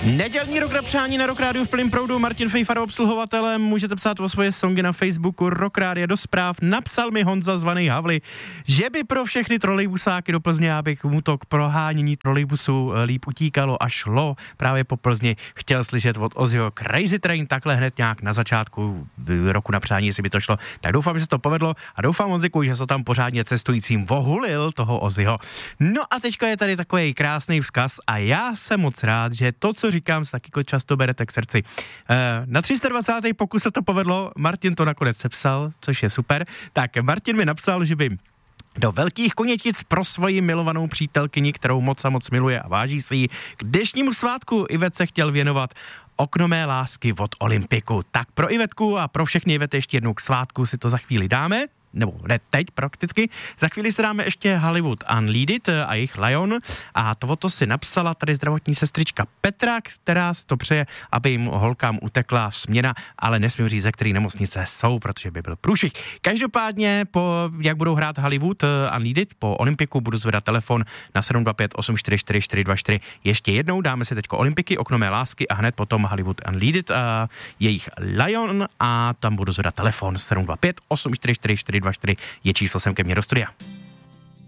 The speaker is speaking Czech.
Nedělní rok na přání na Rock Rádiu v plném proudu. Martin Fejfar obsluhovatelem. Můžete psát o svoje songy na Facebooku Rock Rádia do zpráv. Napsal mi Honza zvaný Havli, že by pro všechny trolejbusáky do Plzně, abych mu to k prohánění trolejbusu líp utíkalo a šlo právě po Plzni, chtěl slyšet od Ozzyho Crazy Train takhle hned nějak na začátku roku na přání, jestli by to šlo. Tak doufám, že se to povedlo a doufám, Honziku, že se tam pořádně cestujícím vohulil toho Ozzyho. No a teďka je tady takový krásný vzkaz a já jsem moc rád, že to, co říkám, se taky často berete k srdci. Na 320. pokus se to povedlo, Martin to nakonec sepsal, což je super. Tak Martin mi napsal, že by do Velkých Konětic pro svoji milovanou přítelkyni, kterou moc a moc miluje a váží si ji, k dnešnímu svátku Ivet se chtěl věnovat Okno mé lásky od Olympiku. Tak pro Ivetku a pro všechny Ivety ještě jednou k svátku si to za chvíli dáme. Nebo ne teď prakticky. Za chvíli se dáme ještě Hollywood Unleaded a jejich Lion a to si napsala tady zdravotní sestřička Petra, která si to přeje, aby jim holkám utekla směna, ale nesmím říct, ze který nemocnice jsou, protože by byl průšvih. Každopádně, jak budou hrát Hollywood Unleaded, po Olympiku budu zvedat telefon na 725 844 424. Ještě jednou dáme si teďko Olympiky, Okno mé lásky a hned potom Hollywood Unleaded a jejich Lion a tam budu zvedat telefon 725 844 424 je číslo sem ke mně do studia.